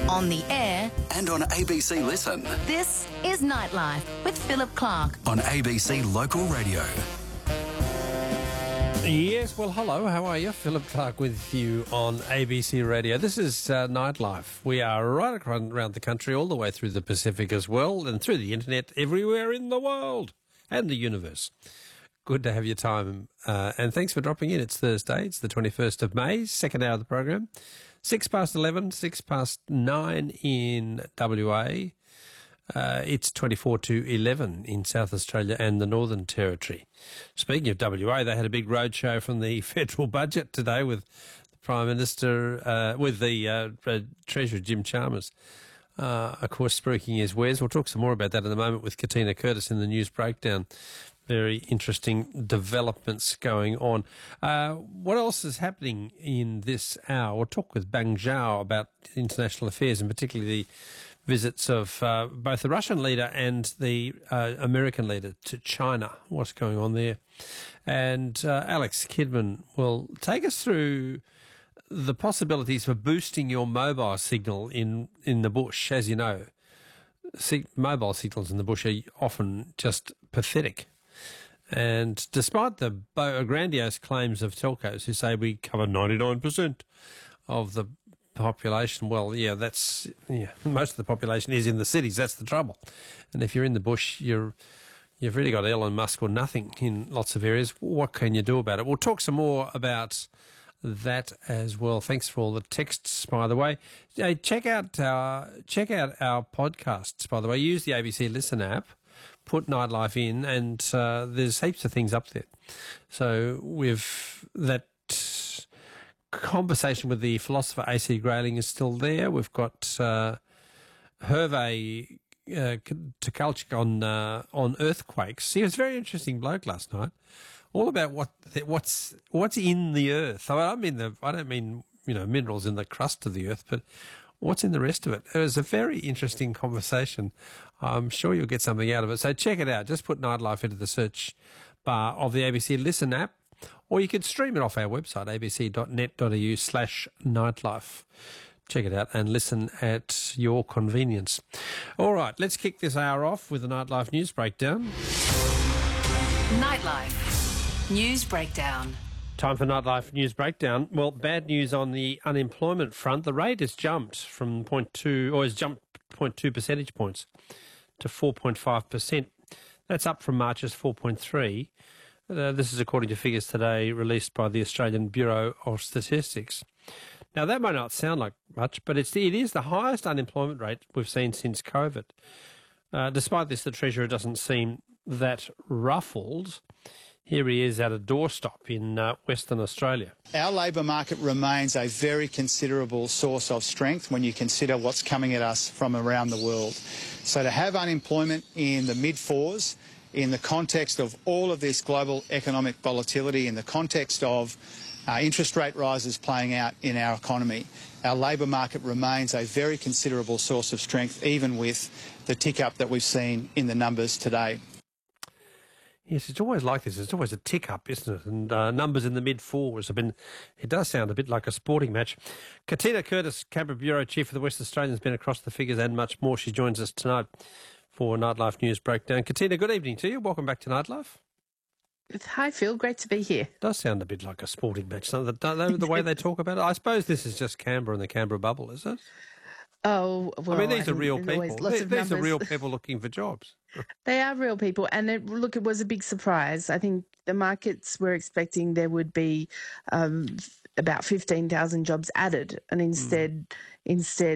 on the air, and on ABC Listen. this is Nightlife with Philip Clark. On ABC Local Radio. Yes, well, hello, how are you? Philip Clark with you on ABC Radio. This is Nightlife. We are right around the country, all the way through the Pacific as well, and through the internet, everywhere in the world and the universe. Good to have your time, and thanks for dropping in. It's Thursday, it's the 21st of May, second hour of the program. 11:06, 9 in WA. It's 24 to 11 in South Australia and the Northern Territory. Speaking of WA, they had a big roadshow from the federal budget today with the Prime Minister, with the Treasurer Jim Chalmers, of course, speaking his wares. We'll talk some more about that in a moment with Katina Curtis in the news breakdown. Very interesting developments going on. What else is happening in this hour? We'll talk with Bang Zhao about international affairs, and particularly the visits of both the Russian leader and the American leader to China. What's going on there? And Alex Kidman will take us through the possibilities for boosting your mobile signal in the bush. As you know, mobile signals in the bush are often just pathetic. And despite the grandiose claims of telcos who say we cover 99% of the population, well, most of the population is in the cities. That's the trouble. And if you're in the bush, you've really got Elon Musk or nothing in lots of areas. What can you do about it? We'll talk some more about that as well. Thanks for all the texts, by the way. Hey, check out our podcasts, by the way. Use the ABC Listen app. Put Nightlife in, and there's heaps of things up there. So with that conversation with the philosopher A.C. Grayling is still there. We've got Hervé Tukalchik on earthquakes. He was a very interesting bloke last night. All about what's in the earth. I don't mean minerals in the crust of the earth, but what's in the rest of it. It was a very interesting conversation. I'm sure you'll get something out of it. So check it out. Just put Nightlife into the search bar of the ABC Listen app, or you can stream it off our website, abc.net.au/nightlife. Check it out and listen at your convenience. All right, let's kick this hour off with the Nightlife News Breakdown. Nightlife News Breakdown. Time for Nightlife News Breakdown. Well, bad news on the unemployment front. The rate has jumped from 0.2 percentage points to 4.5%. That's up from March's 4.3%. This is according to figures today released by the Australian Bureau of Statistics. Now, that might not sound like much, but it is the highest unemployment rate we've seen since COVID. Despite this, the Treasurer doesn't seem that ruffled. Here he is at a doorstop in Western Australia. Our labour market remains a very considerable source of strength when you consider what's coming at us from around the world. So to have unemployment in the mid-fours, in the context of all of this global economic volatility, in the context of interest rate rises playing out in our economy, our labour market remains a very considerable source of strength, even with the tick-up that we've seen in the numbers today. Yes, it's always like this. It's always a tick-up, isn't it? And numbers in the mid-fours have been... It does sound a bit like a sporting match. Katina Curtis, Canberra Bureau Chief for the West Australian, has been across the figures and much more. She joins us tonight for Nightlife News Breakdown. Katina, good evening to you. Welcome back to Nightlife. Hi, Phil. Great to be here. It does sound a bit like a sporting match, the way they talk about it. I suppose this is just Canberra and the Canberra bubble, is it? Oh, well, I mean, these are real people. These are real numbers. people looking for jobs. They are real people. And it was a big surprise. I think the markets were expecting there would be about 15,000 jobs added. And instead